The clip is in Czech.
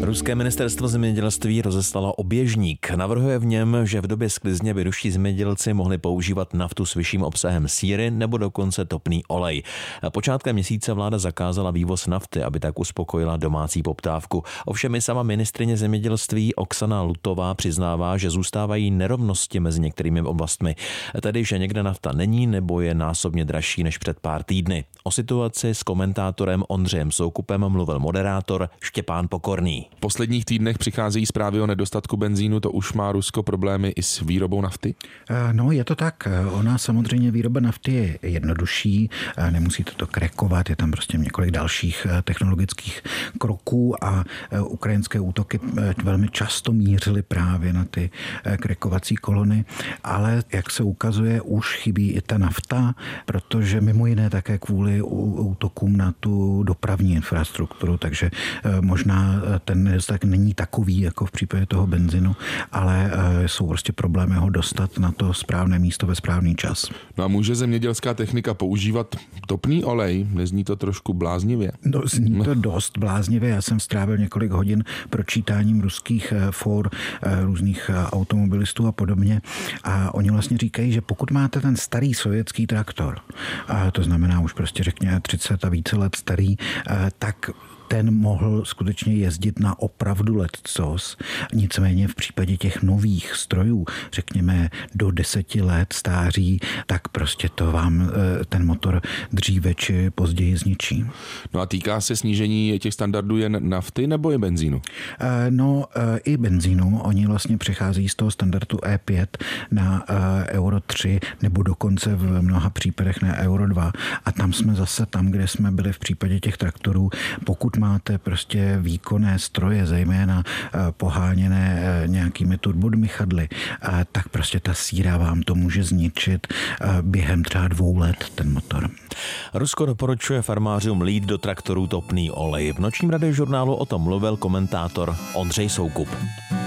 Ruské ministerstvo zemědělství rozeslalo oběžník. Navrhuje v něm, že v době sklizně by ruští zemědělci mohli používat naftu s vyšším obsahem síry nebo dokonce topný olej. Počátkem měsíce vláda zakázala vývoz nafty, aby tak uspokojila domácí poptávku. Ovšem i sama ministryně zemědělství Oksana Lutová přiznává, že zůstávají nerovnosti mezi některými oblastmi. Tedy, že někde nafta není nebo je násobně dražší než před pár týdny. O situaci s komentátorem Ondřejem Soukupem mluvil moderátor Štěpán Pokorný. V posledních týdnech přicházejí zprávy o nedostatku benzínu, to už má Rusko problémy i s výrobou nafty? No, je to tak. Ona samozřejmě výroba nafty je jednodušší, nemusí to krekovat, je tam prostě několik dalších technologických kroků a ukrajinské útoky velmi často mířily právě na ty krekovací kolony, ale jak se ukazuje, už chybí i ta nafta, protože mimo jiné také kvůli útokům na tu dopravní infrastrukturu, takže možná ten nedostatek není takový, jako v případě toho benzinu, ale jsou prostě problémy ho dostat na to správné místo ve správný čas. No a může zemědělská technika používat topný olej? Nezní to trošku bláznivě? No, zní to dost bláznivě. Já jsem strávil několik hodin pročítáním ruských for různých automobilistů a podobně. A oni vlastně říkají, že pokud máte ten starý sovětský traktor, a to znamená už prostě řekněme 30 a více let starý, tak ten mohl skutečně jezdit na opravdu lecos. Nicméně v případě těch nových strojů, řekněme do 10 let stáří, tak prostě to vám ten motor dříve či později zničí. No a týká se snížení těch standardů jen nafty nebo i benzínu? No i benzínu. Oni vlastně přechází z toho standardu E5 na Euro 3 nebo dokonce v mnoha případech na Euro 2 a tam jsme zase tam, kde jsme byli v případě těch traktorů. Pokud máte prostě výkonné stroje, zejména poháněné nějakými turbodmychadly, tak prostě ta síra vám to může zničit během třeba 2 let ten motor. Rusko doporučuje farmářům lít do traktorů topný olej. V nočním radiožurnálu o tom mluvil komentátor Ondřej Soukup.